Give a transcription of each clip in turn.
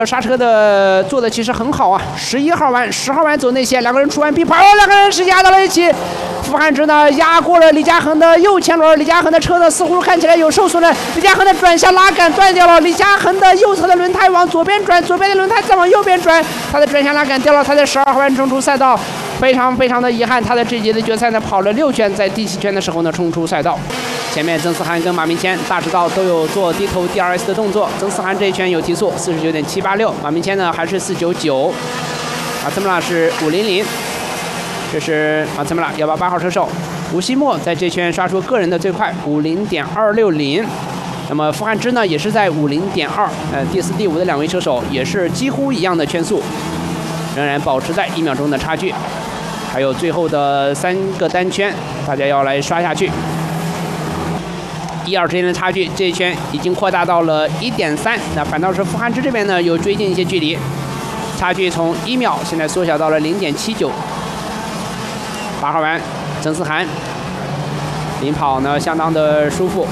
刹车的做的其实很好啊。11号弯、10号弯走内线，两个人出弯必跑，两个人是压到了一起。傅汉芝呢压过了李嘉恒的右前轮，李嘉恒的车呢似乎看起来有受损了。李嘉恒的转向拉杆断掉了，李嘉恒的右侧的轮胎往左边转，左边的轮胎再往右边转，他的转向拉杆掉了，他在12号弯冲出赛道。非常的遗憾，他在这一节的决赛呢跑了6圈，在第7圈的时候呢冲出赛道。前面曾思涵跟马明谦大直道都有做低头 DRS 的动作，曾思涵这一圈有提速49.786，马明谦呢还是499，马茨穆拉是500，这是马茨穆拉188号车手。吴希墨在这圈刷出个人的最快50.260，那么傅汉芝呢也是在50.2，第4、第5的两位车手也是几乎一样的圈速，仍然保持在1秒钟的差距。还有最后的3个单圈，大家要来刷下去。1、2之间的差距，这一圈已经扩大到了1.3，那反倒是傅汉芝这边呢有追进一些距离，差距从1秒现在缩小到了0.79。8号弯，曾思涵领跑呢相当的舒服。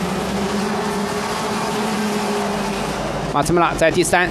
马茨穆拉在第3，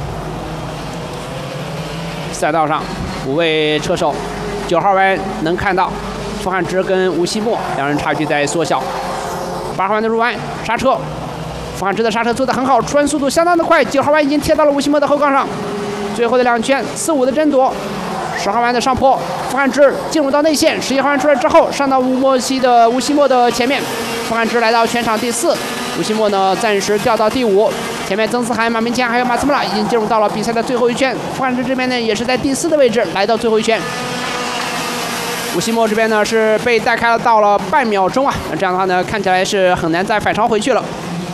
赛道上5位车手。9号弯能看到傅汉芝跟吴希墨两人差距在缩小。8号弯的入弯刹车，傅汉芝的刹车做得很好，出弯速度相当的快。9号弯已经贴到了吴希墨的后杠上，最后的2圈4、5的争夺。10号弯的上坡，傅汉芝进入到内线，11号弯出来之后上到吴希墨的前面，傅汉芝来到全场第4，吴希墨呢暂时掉到第5。前面曾思涵、马明谦还有马茨穆拉已经进入到了比赛的最后一圈，傅汉芝这边呢也是在第4的位置来到最后一圈。吴希墨这边呢是被带开了到了半秒钟啊，那这样的话呢看起来是很难再反超回去了。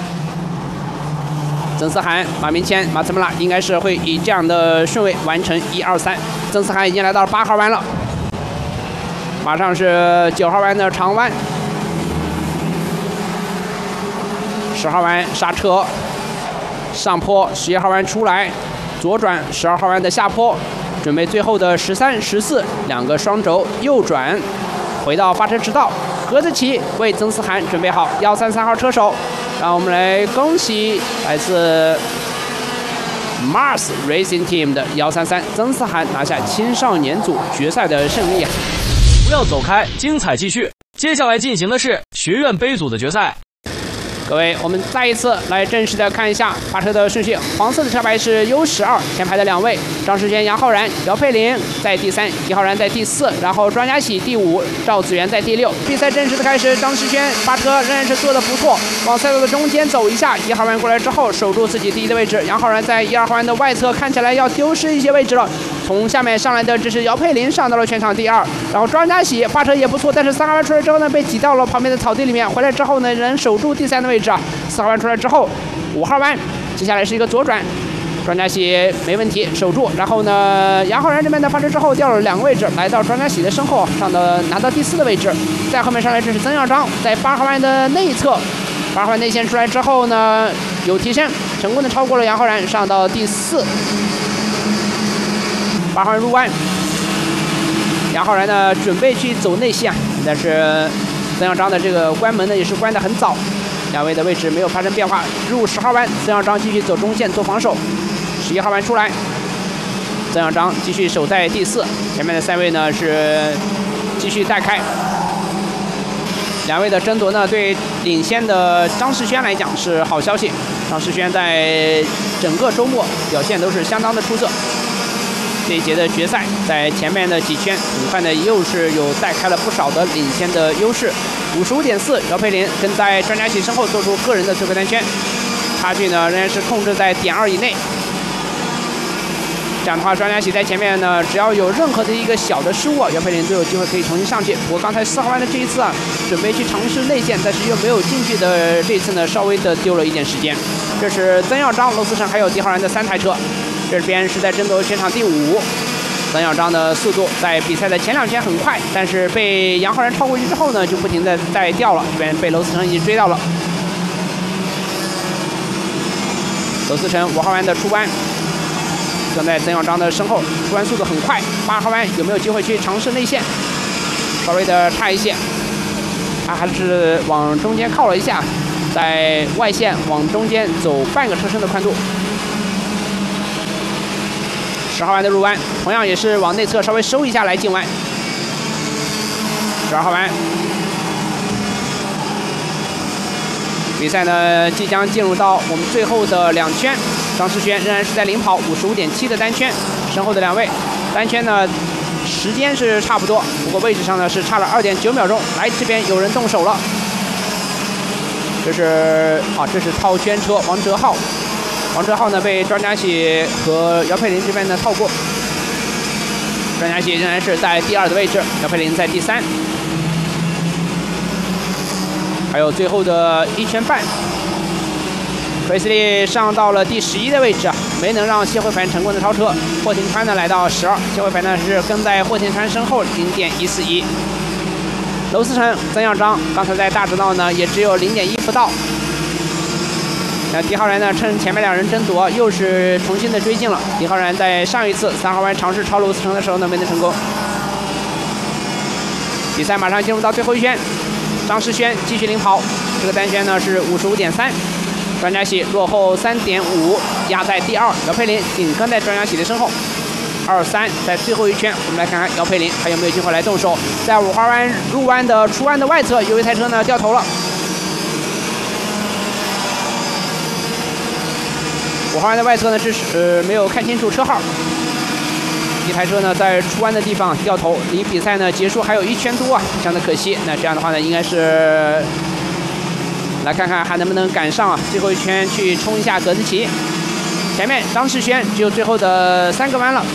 曾思涵、马明谦、马茨穆拉应该是会以这样的顺位完成1、2、3。曾思涵已经来到了8号弯了，马上是9号弯的长弯，10号弯刹车上坡，11号弯出来左转，12号弯的下坡。准备最后的13、14，两个双轴右转，回到发车直道。何子奇为曾思涵准备好133号车手，让我们来恭喜来自 Mars Racing Team 的133曾思涵拿下青少年组决赛的胜利啊！ 不要走开，精彩继续。接下来进行的是学院杯组的决赛。 各位，我们再一次来正式的看一下发车的顺序。黄色的车牌是 U12，前排的2位张世轩、杨浩然、姚佩玲在第3，易浩然在第4，然后庄家喜第5，赵子源在第6。比赛正式的开始，张世轩发车仍然是做的不错，往赛道的中间走一下，1号弯过来之后守住自己第1的位置。杨浩然在1、2号弯的外侧看起来要丢失一些位置了。从下面上来的这是姚佩玲上到了全场第2，然后庄家喜发车也不错，但是3号弯出来之后呢被挤到了旁边的草地里面，回来之后呢仍守住第3的位置啊。4号弯出来之后，5号弯接下来是一个左转，庄家喜没问题守住，然后呢杨浩然这边的发车之后掉了2个位置，来到庄家喜的身后拿到第4的位置。再后面上来这是曾耀章在8号弯的内侧，8号弯内线出来之后呢有提升，成功的超过了杨浩然上到第4。8号弯入弯，杨浩然呢准备去走内线，但是曾耀章的这个关门呢也是关得很早，两位的位置没有发生变化。入10号弯，曾耀章继续走中线做防守。11号弯出来，曾耀章继续守在第4，前面的3位呢是继续带开。两位的争夺呢，对领先的张世轩来讲是好消息。张世轩在整个周末表现都是相当的出色。这一节的决赛，在前面的几圈，很快呢又是有带开了不少的领先的优势。55.4，姚佩玲跟在庄家喜身后做出个人的最快单圈，差距呢仍然是控制在0.2以内。这样的话，庄家喜在前面呢，只要有任何的一个小的失误，姚佩玲都有机会可以重新上去。不过刚才4号弯的这一次啊，准备去尝试内线，但是又没有进去的这一次呢，稍微的丢了一点时间。这是曾耀章、娄思成还有狄浩然的3台车。这边是在争夺全场第5，曾耀章的速度在比赛的前2圈很快，但是被杨浩然超过去之后呢，就不停的带掉了，这边被娄思成已经追到了。娄思成5号弯的出弯，跟在曾耀章的身后，出弯速度很快。8号弯有没有机会去尝试内线？稍微的差一些，他还是往中间靠了一下，在外线往中间走半个车身的宽度。 10号弯的入弯，同样也是往内侧稍微收一下来进弯。12号弯，比赛呢即将进入到我们最后的2圈，张世轩仍然是在领跑55.7的单圈，身后的2位单圈呢时间是差不多，不过位置上呢是差了2.9秒钟。来，这边有人动手了，这是套圈车王哲浩。王哲浩呢被庄家喜和姚佩林这边呢套过，庄家喜仍然是在第2的位置，姚佩林在第3。还有最后的1圈半，韦斯利上到了第11的位置，没能让谢慧凡成功的超车。霍廷川呢来到12，谢慧凡呢是跟在霍廷川身后0.141。娄思成、曾耀章刚才在大直道呢也只有0.1不到。那狄浩然呢趁前面2人争夺，又是重新的追进了。狄浩然在上一次3号弯尝试超娄思成的时候呢没能成功。比赛马上进入到最后1圈。张世轩继续领跑，这个单圈呢是55.3，庄家喜落后3.5，压在第2，姚佩林紧跟在庄家喜的身后。2-3，在最后1圈，我们来看看姚佩林还有没有机会来动手。在5号弯入弯的出弯的外侧，有一台车呢掉头了。5号弯的外侧呢是没有看清楚车号。一台车呢在出弯的地方掉头，离比赛呢结束还有1圈多啊，非常的可惜。那这样的话呢，应该是来看看还能不能赶上啊，最后1圈去冲一下葛子奇。前面张世轩只有最后的3个弯了。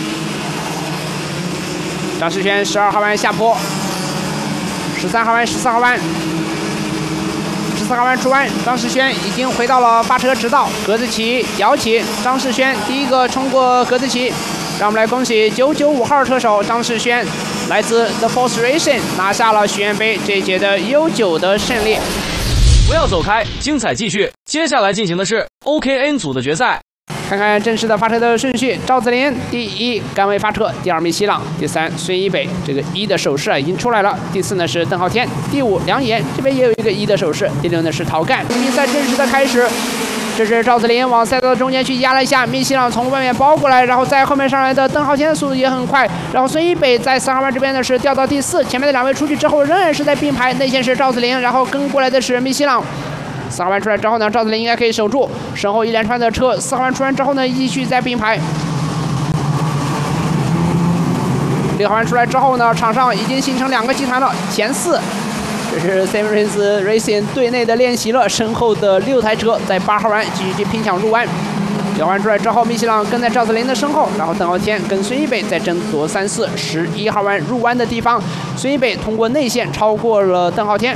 张世轩12号弯下坡，13号弯、14号弯。14号弯出弯，张世轩已经回到了发车直道，葛子奇摇起，张世轩第1个冲过葛子奇。让我们来恭喜995号车手张世轩，来自 The Force Racing 拿下了许愿杯这一届的U9的胜利。 不要走开，精彩继续。接下来进行的是 OKN 组的决赛。 看看正式的发车的顺序：赵子林第1，甘为发车；第2米西朗；第3孙一北，这个1的手势已经出来了；第4呢是邓浩天；第5梁岩，这边也有一个1的手势；第6呢是陶干。比赛正式的开始。这是赵子林往赛道的中间去压了一下，米西朗从外面包过来，然后在后面上来的邓浩天的速度也很快，然后孙一北在3号弯这边呢是掉到第4，前面的2位出去之后仍然是在并排，内线是赵子林，然后跟过来的是米西朗。4号弯出来之后呢，赵子林应该可以守住，身后一连串的车，4号弯出完之后呢继续在并排。6号弯出来之后呢，场上已经形成2个集团了，前4。这是 Simmons Racing 队内的练习了，身后的6台车在8号弯继续去拼抢入弯。9弯出来之后，米西朗跟在赵子林的身后，然后邓浩天跟孙一北在争夺3、4。11号弯入弯的地方，孙一北通过内线超过了邓浩天。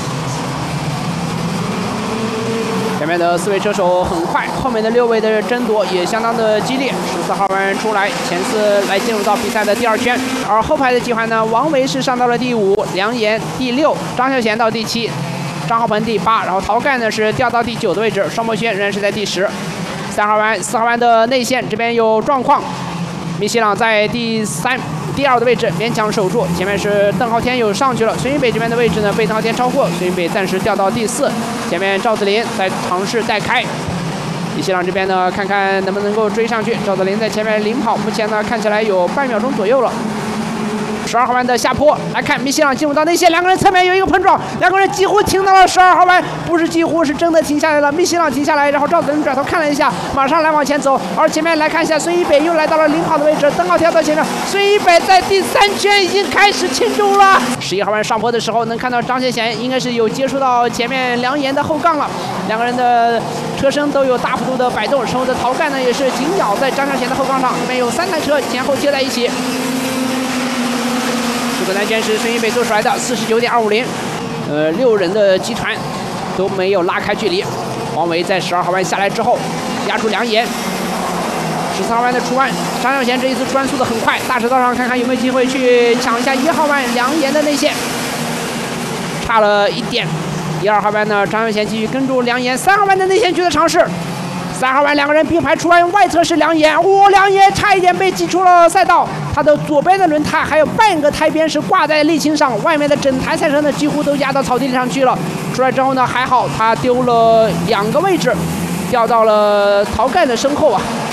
前面的4位车手很快，后面的6位的争夺也相当的激烈。14号弯出来，前4来进入到比赛的第2圈，而后排的集团呢，王维是上到了第5，梁岩第6，张孝贤到第7，张浩鹏第8，然后陶干呢是掉到第9的位置，双博轩仍然是在第10。3号弯、4号弯的内线这边有状况，米西朗在第3、第2的位置勉强守住，前面是邓浩天有上去了，孙一北这边的位置呢被邓浩天超过，孙一北暂时掉到第4，前面赵子林在尝试带开，米西朗这边呢看看能不能够追上去，赵子林在前面领跑，目前呢看起来有半秒钟左右了。12号弯的下坡来看，米西朗进入到内线，2个人侧面有一个碰撞，2个人几乎停到了12号弯，不是几乎是真的停下来了。米西朗停下来，然后赵子林转头看了一下，马上来往前走。而前面来看一下，孙一北又来到了领跑的位置，邓浩天到前面，孙一北在第3圈已经开始庆祝了。11号弯上坡的时候，能看到张先贤应该是有接触到前面梁岩的后杠了，2个人的车身都有大幅度的摆动，身后的陶干呢也是紧咬在张孝贤的后杠上，这边有3台车前后接在一起。这个单圈是孙一北做出来的49.250， 6人的集团都没有拉开距离。王维在12号弯下来之后压住梁岩，14号弯的出弯，张孝贤这一次出弯速度很快，大直道上看看有没有机会去抢一下1号弯梁岩的内线，差了1点。第2号弯呢，张孝贤继续跟住梁岩，3号弯的内线去的尝试。3号弯2个人并排出弯，外侧是梁岩，梁岩差一点被挤出了赛道，他的左边的轮胎还有半个胎边是挂在沥青上，外面的整台赛车呢几乎都压到草地上去了。出来之后呢，还好他丢了2个位置，掉到了陶干的身后啊。